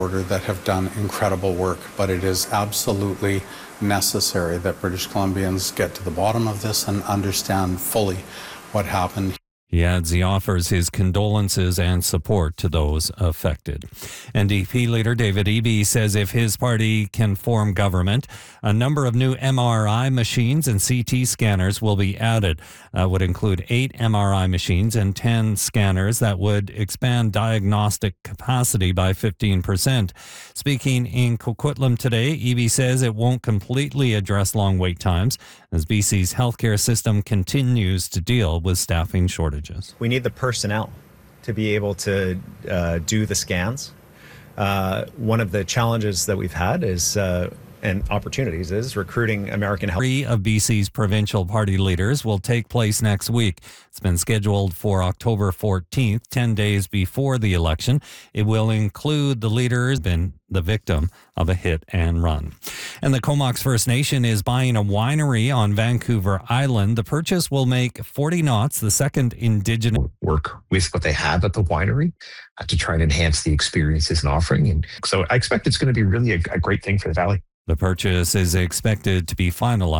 border that have done incredible work, but it is absolutely necessary that British Columbians get to the bottom of this and understand fully what happened. He adds he offers his condolences and support to those affected. NDP leader David Eby says if his party can form government, a number of new MRI machines and CT scanners will be added. That would include 8 MRI machines and 10 scanners that would expand diagnostic capacity by 15%. Speaking in Coquitlam today, Eby says it won't completely address long wait times as BC's healthcare system continues to deal with staffing shortages. We need the personnel to be able to do the scans. One of the challenges that we've had is and opportunities is recruiting American health. 3 of BC's provincial party leaders will take place next week. It's been scheduled for October 14th, 10 days before the election. It will include the leaders been the victim of a hit and run. And the Comox First Nation is buying a winery on Vancouver Island. The purchase will make 40 Knots the second Indigenous work with what they have at the winery to try and enhance the experiences and offering. And so I expect it's going to be really a great thing for the Valley. The purchase is expected to be finalized